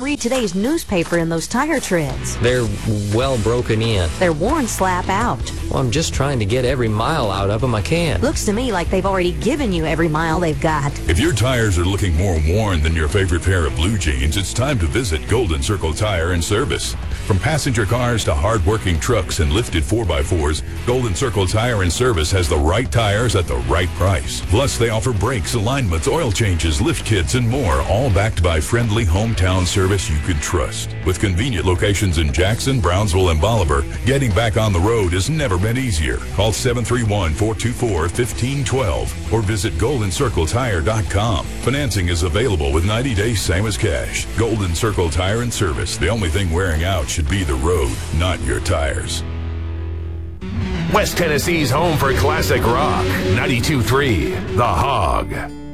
read today's newspaper in those tire treads. They're well broken in. They're worn slap out. Well, I'm just trying to get every mile out of them I can. Looks to me like they've already given you every mile they've got. If your tires are looking more worn than your favorite pair of blue jeans, it's time to visit Golden Circle Tire and Service. From passenger cars to hard-working trucks and lifted 4x4s, Golden Circle Tire and Service has the right tires at the right price. Plus, they offer brakes, alignments, oil changes, lift kits, and more, all backed by friendly hometown service you can trust. With convenient locations in Jackson, Brownsville, and Bolivar, getting back on the road has never been easier. Call 731-424-1512 or visit GoldenCircleTire.com. Financing is available with 90 days same as cash. Golden Circle Tire and Service. The only thing wearing out should be the road, not your tires. West Tennessee's home for classic rock. 92.3 The Hog.